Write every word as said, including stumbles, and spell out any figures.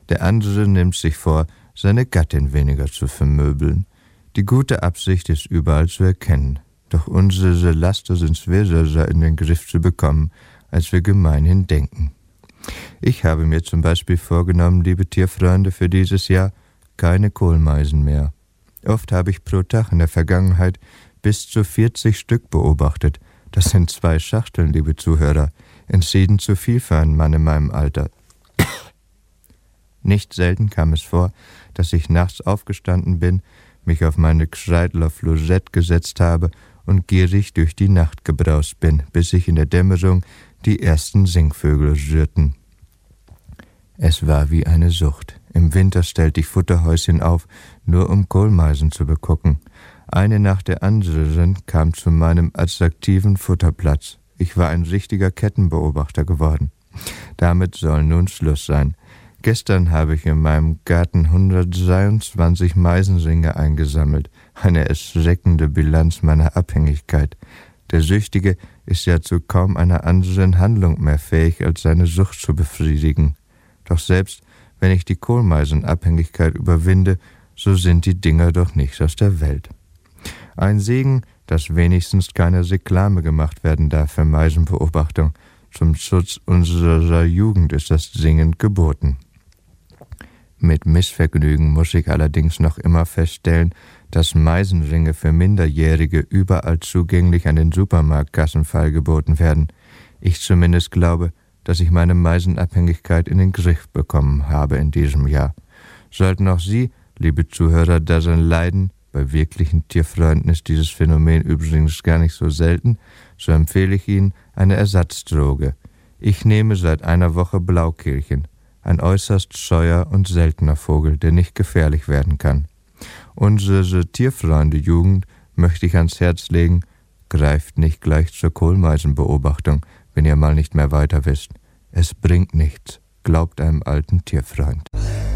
Der andere nimmt sich vor, seine Gattin weniger zu vermöbeln. Die gute Absicht ist überall zu erkennen, doch unsere Laster sind schwerer in den Griff zu bekommen, als wir gemeinhin denken. Ich habe mir zum Beispiel vorgenommen, liebe Tierfreunde, für dieses Jahr keine Kohlmeisen mehr. Oft habe ich pro Tag in der Vergangenheit bis zu vierzig Stück beobachtet. Das sind zwei Schachteln, liebe Zuhörer, entschieden zu viel für einen Mann in meinem Alter. Nicht selten kam es vor, dass ich nachts aufgestanden bin, mich auf meine Gscheidler Flosette gesetzt habe und gierig durch die Nacht gebraust bin, bis sich in der Dämmerung die ersten Singvögel rührten. Es war wie eine Sucht. Im Winter stellte ich Futterhäuschen auf, nur um Kohlmeisen zu begucken. Eine nach der anderen kam zu meinem attraktiven Futterplatz. Ich war ein richtiger Kettenbeobachter geworden. Damit soll nun Schluss sein. Gestern habe ich in meinem Garten hundertzweiundzwanzig Meisenringe eingesammelt. Eine erschreckende Bilanz meiner Abhängigkeit. Der Süchtige ist ja zu kaum einer anderen Handlung mehr fähig, als seine Sucht zu befriedigen. Doch selbst wenn ich die Kohlmeisenabhängigkeit überwinde, so sind die Dinger doch nicht aus der Welt. Ein Segen, dass wenigstens keine Reklame gemacht werden darf für Meisenbeobachtung. Zum Schutz unserer Jugend ist das dringend geboten. Mit Missvergnügen muss ich allerdings noch immer feststellen, dass Meisenringe für Minderjährige überall zugänglich an den Supermarktkassen feilgeboten werden. Ich zumindest glaube, dass ich meine Meisenabhängigkeit in den Griff bekommen habe in diesem Jahr. Sollten auch Sie, liebe Zuhörer, daran leiden, bei wirklichen Tierfreunden ist dieses Phänomen übrigens gar nicht so selten, so empfehle ich Ihnen eine Ersatzdroge. Ich nehme seit einer Woche Blaukehlchen, ein äußerst scheuer und seltener Vogel, der nicht gefährlich werden kann. Unsere Tierfreunde-Jugend möchte ich ans Herz legen, greift nicht gleich zur Kohlmeisenbeobachtung, wenn ihr mal nicht mehr weiter wisst. Es bringt nichts, glaubt einem alten Tierfreund.